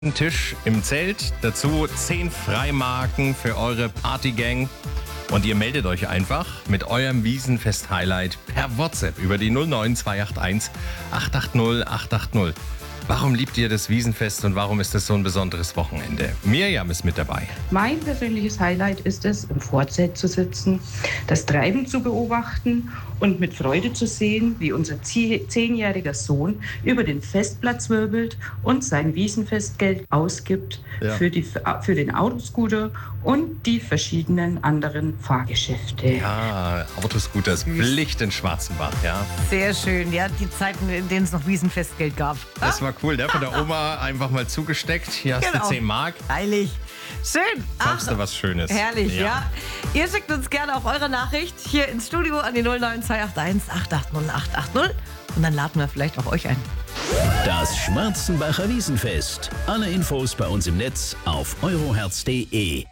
Tisch im Zelt, dazu 10 Freimarken für eure Partygang und ihr meldet euch einfach mit eurem Wiesenfest-Highlight per WhatsApp über die 09281 880 880. Warum liebt ihr das Wiesenfest und warum ist das so ein besonderes Wochenende? Miriam ist mit dabei. Mein persönliches Highlight ist es, im Vorzelt zu sitzen, das Treiben zu beobachten und mit Freude zu sehen, wie unser 10-jähriger Sohn über den Festplatz wirbelt und sein Wiesenfestgeld ausgibt für den Autoscooter und die verschiedenen anderen Fahrgeschäfte. Ja, Autoscooters, Pflicht in Schwarzenbach, ja. Sehr schön, ja, die Zeiten, in denen es noch Wiesenfestgeld gab. Das war cool, der von der Oma einfach mal zugesteckt. Hier hast du 10 Mark. Heilig. Schön. Kaufst du was Schönes. Herrlich, ja. Ihr schickt uns gerne auch eure Nachricht hier ins Studio an die 09281 880 880 und dann laden wir vielleicht auch euch ein. Das Schwarzenbacher Wiesenfest. Alle Infos bei uns im Netz auf euroherz.de.